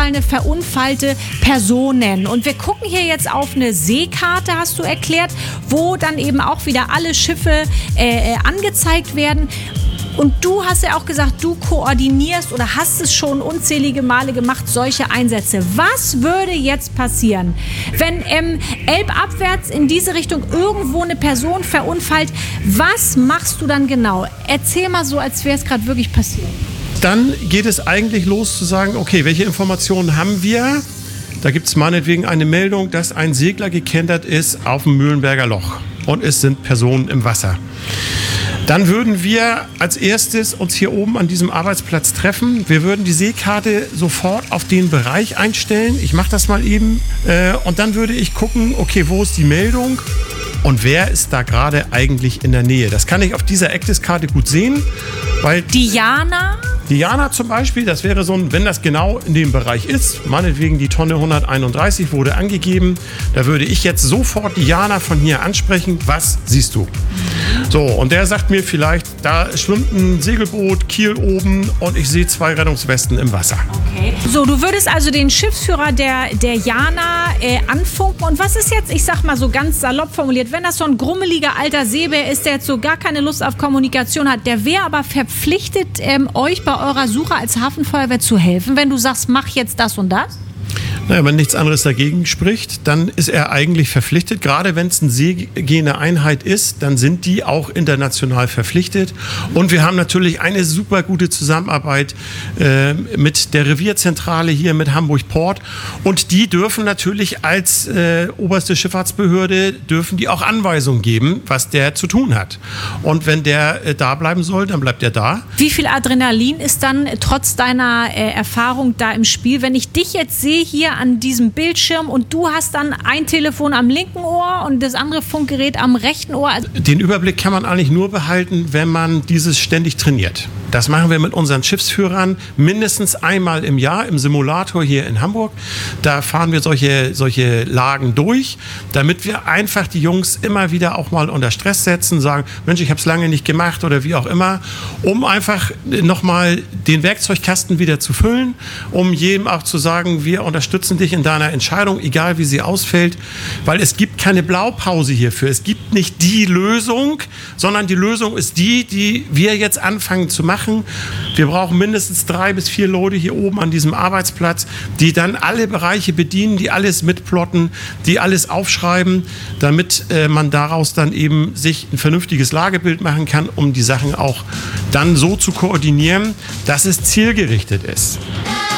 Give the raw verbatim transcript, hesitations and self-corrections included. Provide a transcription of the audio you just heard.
verunfallende, verunfallte Personen. Und wir gucken hier jetzt auf eine Seekarte, hast du erklärt, wo dann eben auch wieder alle Schiffe äh, angezeigt werden. Und du hast ja auch gesagt, du koordinierst oder hast es schon unzählige Male gemacht, solche Einsätze. Was würde jetzt passieren, wenn ähm, elbabwärts in diese Richtung irgendwo eine Person verunfallt? Was machst du dann genau? Erzähl mal so, als wäre es gerade wirklich passiert. Dann geht es eigentlich los zu sagen, okay, welche Informationen haben wir? Da gibt es meinetwegen eine Meldung, dass ein Segler gekentert ist auf dem Mühlenberger Loch und es sind Personen im Wasser. Dann würden wir als erstes uns hier oben an diesem Arbeitsplatz treffen. Wir würden die Seekarte sofort auf den Bereich einstellen. Ich mache das mal eben. Äh, und dann würde ich gucken, okay, wo ist die Meldung und wer ist da gerade eigentlich in der Nähe. Das kann ich auf dieser Actis-Karte gut sehen, weil Diana? Diana zum Beispiel, das wäre so ein, wenn das genau in dem Bereich ist, meinetwegen die Tonne hunderteinunddreißig wurde angegeben, da würde ich jetzt sofort Diana von hier ansprechen, was siehst du? So, und der sagt mir vielleicht, da schwimmt ein Segelboot, Kiel oben und ich sehe zwei Rettungswesten im Wasser. Okay. So, du würdest also den Schiffsführer der, der Jana äh, anfunken. Und was ist jetzt, ich sag mal so ganz salopp formuliert, wenn das so ein grummeliger alter Seebär ist, der jetzt so gar keine Lust auf Kommunikation hat, der wäre aber verpflichtet, ähm, euch bei eurer Suche als Hafenfeuerwehr zu helfen, wenn du sagst, mach jetzt das und das? Naja, wenn nichts anderes dagegen spricht, dann ist er eigentlich verpflichtet. Gerade wenn es eine seegehende Einheit ist, dann sind die auch international verpflichtet. Und wir haben natürlich eine super gute Zusammenarbeit äh, mit der Revierzentrale hier mit Hamburg Port. Und die dürfen natürlich als äh, oberste Schifffahrtsbehörde, dürfen die auch Anweisungen geben, was der zu tun hat. Und wenn der äh, da bleiben soll, dann bleibt er da. Wie viel Adrenalin ist dann trotz deiner äh, Erfahrung da im Spiel, wenn ich dich jetzt sehe hier an diesem Bildschirm und du hast dann ein Telefon am linken Ohr und das andere Funkgerät am rechten Ohr? Den Überblick kann man eigentlich nur behalten, wenn man dieses ständig trainiert. Das machen wir mit unseren Schiffsführern mindestens einmal im Jahr im Simulator hier in Hamburg. Da fahren wir solche, solche Lagen durch, damit wir einfach die Jungs immer wieder auch mal unter Stress setzen, sagen, Mensch, ich habe es lange nicht gemacht oder wie auch immer, um einfach nochmal den Werkzeugkasten wieder zu füllen, um jedem auch zu sagen, wir unterstützen dich in deiner Entscheidung, egal wie sie ausfällt, weil es gibt keine Blaupause hierfür. Es gibt nicht die Lösung, sondern die Lösung ist die, die wir jetzt anfangen zu machen. Wir brauchen mindestens drei bis vier Leute hier oben an diesem Arbeitsplatz, die dann alle Bereiche bedienen, die alles mitplotten, die alles aufschreiben, damit äh, man daraus dann eben sich ein vernünftiges Lagebild machen kann, um die Sachen auch dann so zu koordinieren, dass es zielgerichtet ist.